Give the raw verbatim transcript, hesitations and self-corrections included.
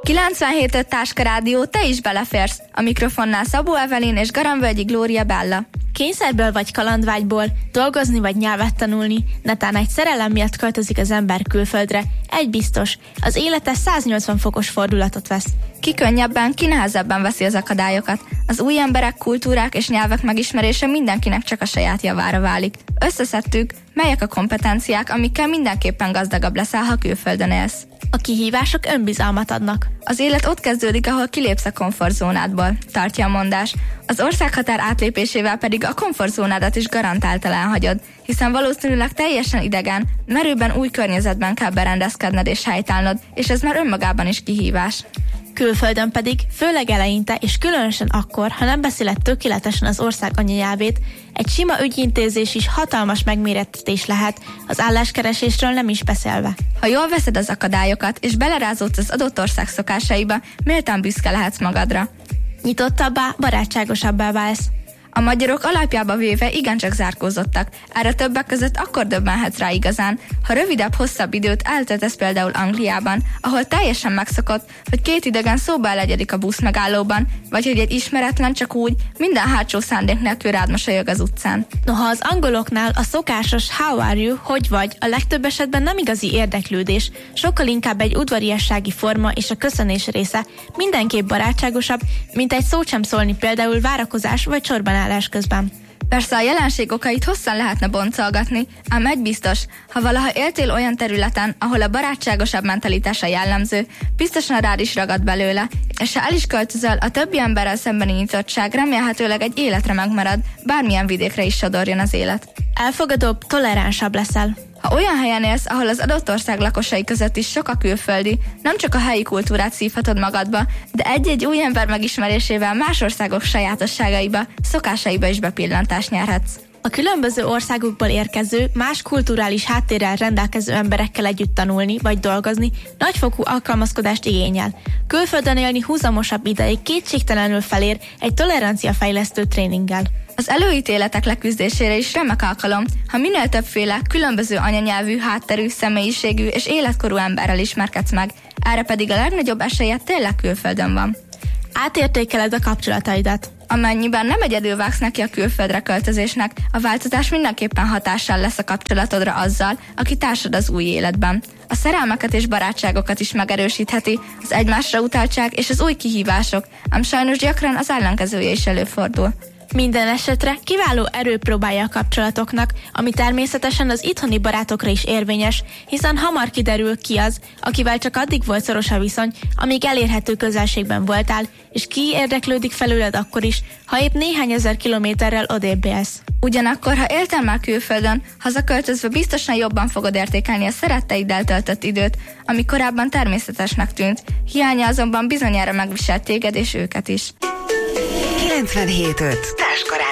kilencvenhét öt Táska Rádió, te is beleférsz. A mikrofonnál Szabó Evelyn és Garamvölgyi Glória Bella. Kényszerből vagy kalandvágyból, dolgozni vagy nyelvet tanulni, netán egy szerelem miatt költözik az ember külföldre. Egy biztos, az élete száznyolcvan fokos fordulatot vesz. Ki könnyebben, ki nehezebben veszi az akadályokat. Az új emberek, kultúrák és nyelvek megismerése mindenkinek csak a saját javára válik. Összeszedtük, melyek a kompetenciák, amikkel mindenképpen gazdagabb leszel, ha külföldön élsz. A kihívások önbizalmat adnak. Az élet ott kezdődik, ahol kilépsz a komfortzónádból, tartja a mondás. Az országhatár átlépésével pedig a komfortzónádat is garantáltan elhagyod, hiszen valószínűleg teljesen idegen, merőben új környezetben kell berendezkedned és helytállnod, és ez már önmagában is kihívás. Külföldön pedig, főleg eleinte, és különösen akkor, ha nem beszéled tökéletesen az ország anyanyelvét, egy sima ügyintézés is hatalmas megmérettetés lehet, az álláskeresésről nem is beszélve. Ha jól veszed az akadályokat, és belerázódsz az adott ország szokásaiba, méltán büszke lehetsz magadra. Nyitottabbá, barátságosabbá válsz. A magyarok alapjába véve igencsak zárkózottak, erre többek között akkor döbbenhetsz rá igazán, ha rövidebb, hosszabb időt eltöltesz például Angliában, ahol teljesen megszokott, hogy két idegen szóba elegyedik a busz megállóban, vagy hogy egy ismeretlen csak úgy, minden hátsó szándék nélkül rád mosolyog az utcán. Noha az angoloknál a szokásos how are you, hogy vagy, a legtöbb esetben nem igazi érdeklődés, sokkal inkább egy udvariassági forma és a köszönés része, mindenképp barátságosabb, mint egy szót sem szólni például várakozás vagy sorban állás közben. Persze a jelenség okait hosszan lehetne boncolgatni, ám egy biztos, ha valaha éltél olyan területen, ahol a barátságosabb mentalitás a jellemző, biztosan rád is ragad belőle, és ha el is költözöl, a többi emberrel szembeni nyitottság remélhetőleg egy életre megmarad, bármilyen vidékre is sodorjon az élet. Elfogadóbb, toleránsabb leszel. Ha olyan helyen élsz, ahol az adott ország lakosai között is sok a külföldi, nem csak a helyi kultúrát szívhatod magadba, de egy-egy új ember megismerésével más országok sajátosságaiba, szokásaiba is bepillantást nyerhetsz. A különböző országokból érkező, más kulturális háttérrel rendelkező emberekkel együtt tanulni vagy dolgozni nagyfokú alkalmazkodást igényel. Külföldön élni húzamosabb ideig kétségtelenül felér egy toleranciafejlesztő tréninggel. Az előítéletek leküzdésére is remek alkalom, ha minél többféle, különböző anyanyelvű, hátterű, személyiségű és életkorú emberrel ismerkedsz meg, erre pedig a legnagyobb esélye tényleg külföldön van. Átértékeled a kapcsolataidat. Amennyiben nem egyedül vágsz neki a külföldre költözésnek, a változás mindenképpen hatással lesz a kapcsolatodra azzal, aki társad az új életben. A szerelmeket és barátságokat is megerősítheti, az egymásra utaltság és az új kihívások, ám sajnos gyakran az ellenkezője is előfordul. Minden esetre kiváló erőpróbája a kapcsolatoknak, ami természetesen az itthoni barátokra is érvényes, hiszen hamar kiderül ki az, akivel csak addig volt szoros a viszony, amíg elérhető közelségben voltál, és ki érdeklődik felőled akkor is, ha épp néhány ezer kilométerrel odébb élsz. Ugyanakkor, ha éltél már külföldön, hazaköltözve biztosan jobban fogod értékelni a szeretteiddel töltött időt, ami korábban természetesnek tűnt, hiánya azonban bizonyára megviselt téged és őket is. kilencvenhét öt Táska